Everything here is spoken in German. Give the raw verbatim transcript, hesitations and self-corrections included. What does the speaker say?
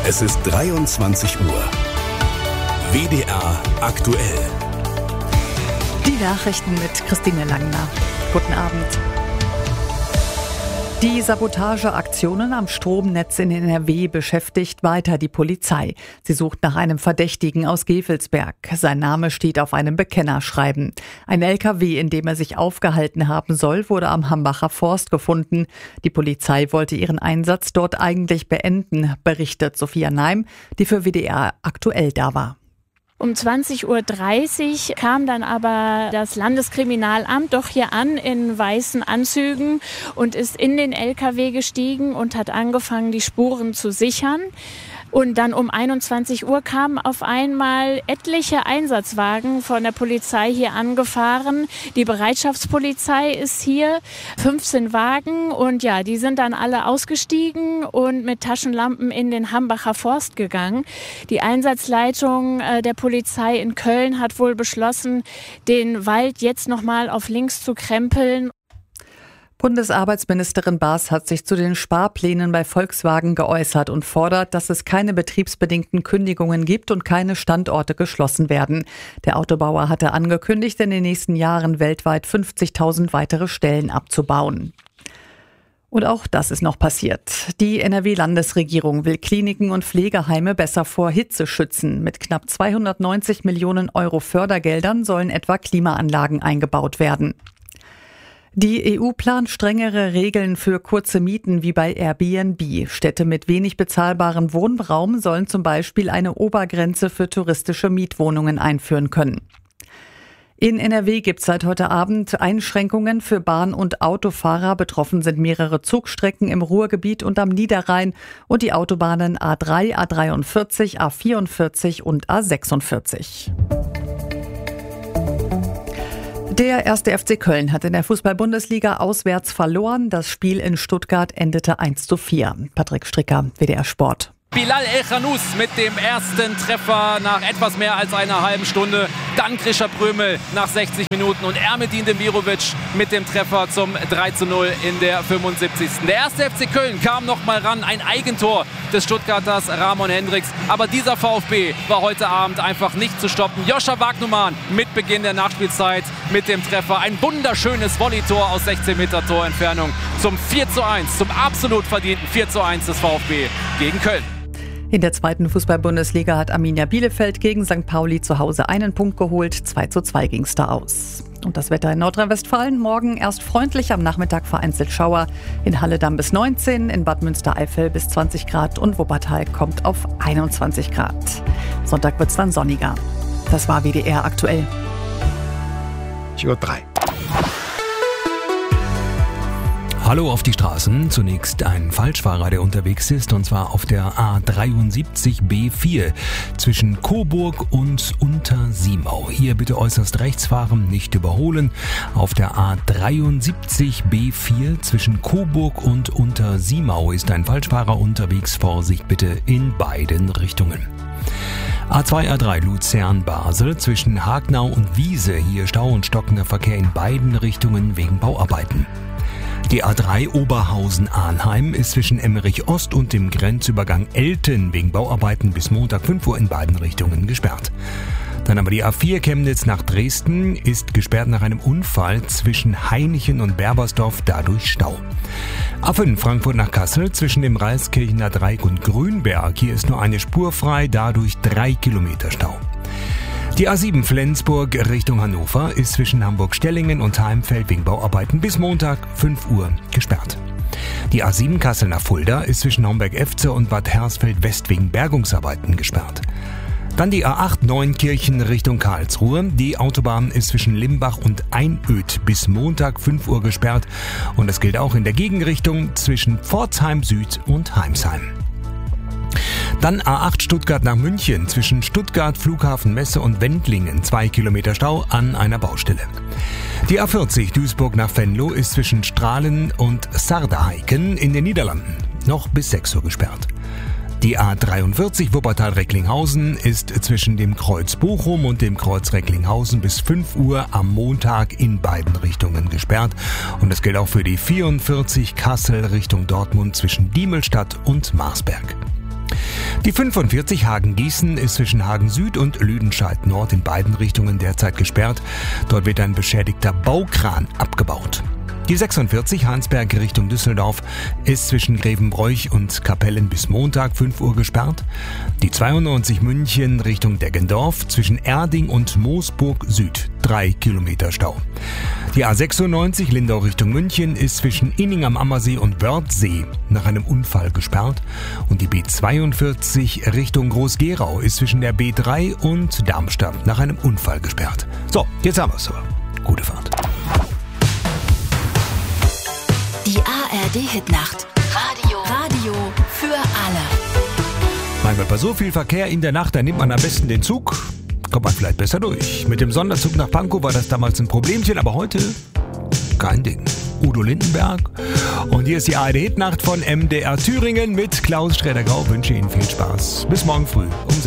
Es ist dreiundzwanzig Uhr. W D R aktuell. Die Nachrichten mit Christine Langner. Guten Abend. Die Sabotageaktionen am Stromnetz in N R W beschäftigt weiter die Polizei. Sie sucht nach einem Verdächtigen aus Gevelsberg. Sein Name steht auf einem Bekennerschreiben. Ein L K W, in dem er sich aufgehalten haben soll, wurde am Hambacher Forst gefunden. Die Polizei wollte ihren Einsatz dort eigentlich beenden, berichtet Sophia Neim, die für W D R aktuell da war. Um zwanzig Uhr dreißig kam dann aber das Landeskriminalamt doch hier an in weißen Anzügen und ist in den L K W gestiegen und hat angefangen, die Spuren zu sichern. Und dann um einundzwanzig Uhr kamen auf einmal etliche Einsatzwagen von der Polizei hier angefahren. Die Bereitschaftspolizei ist hier, fünfzehn Wagen, und ja, die sind dann alle ausgestiegen und mit Taschenlampen in den Hambacher Forst gegangen. Die Einsatzleitung äh, der Polizei in Köln hat wohl beschlossen, den Wald jetzt nochmal auf links zu krempeln. Bundesarbeitsministerin Baas hat sich zu den Sparplänen bei Volkswagen geäußert und fordert, dass es keine betriebsbedingten Kündigungen gibt und keine Standorte geschlossen werden. Der Autobauer hatte angekündigt, in den nächsten Jahren weltweit fünfzigtausend weitere Stellen abzubauen. Und auch das ist noch passiert. Die N R W-Landesregierung will Kliniken und Pflegeheime besser vor Hitze schützen. Mit knapp zweihundertneunzig Millionen Euro Fördergeldern sollen etwa Klimaanlagen eingebaut werden. Die E U plant strengere Regeln für kurze Mieten wie bei Airbnb. Städte mit wenig bezahlbarem Wohnraum sollen zum Beispiel eine Obergrenze für touristische Mietwohnungen einführen können. In N R W gibt es seit heute Abend Einschränkungen für Bahn- und Autofahrer. Betroffen sind mehrere Zugstrecken im Ruhrgebiet und am Niederrhein und die Autobahnen A drei, A dreiundvierzig, A vierundvierzig und A sechsundvierzig. Der erste F C Köln hat in der Fußball-Bundesliga auswärts verloren. Das Spiel in Stuttgart endete eins zu vier. Patrick Stricker, W D R Sport. Bilal El-Khanous mit dem ersten Treffer nach etwas mehr als einer halben Stunde. Dann Grisha Prömel nach sechzig Minuten und Ermedin Demirovic mit dem Treffer zum drei zu null in der fünfundsiebzigsten Der erste F C Köln kam noch mal ran, ein Eigentor des Stuttgarters Ramon Hendricks. Aber dieser VfB war heute Abend einfach nicht zu stoppen. Joscha Wagnumann mit Beginn der Nachspielzeit mit dem Treffer. Ein wunderschönes Volleytor aus sechzehn Meter Torentfernung zum vier zu eins, zum absolut verdienten vier zu eins des VfB gegen Köln. In der zweiten Fußball-Bundesliga hat Arminia Bielefeld gegen Sankt Pauli zu Hause einen Punkt geholt. zwei zu zwei ging es da aus. Und das Wetter in Nordrhein-Westfalen: morgen erst freundlich, am Nachmittag vereinzelt Schauer. In Halle dann bis neunzehn, in Bad Münstereifel bis zwanzig Grad und Wuppertal kommt auf einundzwanzig Grad. Sonntag wird es dann sonniger. Das war W D R aktuell. Uhr drei. Hallo auf die Straßen. Zunächst ein Falschfahrer, der unterwegs ist, und zwar auf der A dreiundsiebzig B vier zwischen Coburg und Untersiemau. Hier bitte äußerst rechts fahren, nicht überholen. Auf der A dreiundsiebzig B vier zwischen Coburg und Untersiemau ist ein Falschfahrer unterwegs. Vorsicht bitte in beiden Richtungen. A zwei A drei Luzern-Basel zwischen Hagnau und Wiese. Hier Stau und stockender Verkehr in beiden Richtungen wegen Bauarbeiten. Die A drei Oberhausen-Arnheim ist zwischen Emmerich Ost und dem Grenzübergang Elten wegen Bauarbeiten bis Montag fünf Uhr in beiden Richtungen gesperrt. Dann aber die A vier Chemnitz nach Dresden ist gesperrt nach einem Unfall zwischen Hainichen und Berbersdorf, dadurch Stau. A fünf Frankfurt nach Kassel zwischen dem Reiskirchener Dreieck und Grünberg. Hier ist nur eine Spur frei, dadurch drei Kilometer Stau. Die A sieben Flensburg Richtung Hannover ist zwischen Hamburg-Stellingen und Heimfeld wegen Bauarbeiten bis Montag fünf Uhr gesperrt. Die A sieben Kassel nach Fulda ist zwischen Homberg-Efze und Bad Hersfeld-West wegen Bergungsarbeiten gesperrt. Dann die A acht Neunkirchen Richtung Karlsruhe. Die Autobahn ist zwischen Limbach und Einöd bis Montag fünf Uhr gesperrt. Und das gilt auch in der Gegenrichtung zwischen Pforzheim Süd und Heimsheim. Dann A acht Stuttgart nach München zwischen Stuttgart, Flughafen Messe und Wendlingen. Zwei Kilometer Stau an einer Baustelle. Die A vierzig Duisburg nach Venlo ist zwischen Strahlen und Sarderheiken in den Niederlanden noch bis sechs Uhr gesperrt. Die A dreiundvierzig Wuppertal-Recklinghausen ist zwischen dem Kreuz Bochum und dem Kreuz Recklinghausen bis fünf Uhr am Montag in beiden Richtungen gesperrt. Und das gilt auch für die vierundvierzig Kassel Richtung Dortmund zwischen Diemelstadt und Marsberg. Die fünfundvierzig Hagen-Gießen ist zwischen Hagen Süd und Lüdenscheid Nord in beiden Richtungen derzeit gesperrt. Dort wird ein beschädigter Baukran abgebaut. Die sechsundvierzig Hansberg Richtung Düsseldorf ist zwischen Grevenbroich und Kapellen bis Montag fünf Uhr gesperrt. Die zweiundneunzig München Richtung Deggendorf zwischen Erding und Moosburg Süd drei Kilometer Stau. Die A sechsundneunzig Lindau Richtung München ist zwischen Inning am Ammersee und Wörthsee nach einem Unfall gesperrt. Und die B zweiundvierzig Richtung Groß-Gerau ist zwischen der B drei und Darmstadt nach einem Unfall gesperrt. So, jetzt haben wir es so. Gute Fahrt. Die A R D-Hitnacht. Radio. Radio für alle. Mein Gott, bei so viel Verkehr in der Nacht, dann nimmt man am besten den Zug. Kommt man vielleicht besser durch. Mit dem Sonderzug nach Pankow war das damals ein Problemchen, aber heute kein Ding. Udo Lindenberg. Und hier ist die A R D-Hitnacht von M D R Thüringen mit Klaus Schroeder-Grau. Wünsche Ihnen viel Spaß. Bis morgen früh um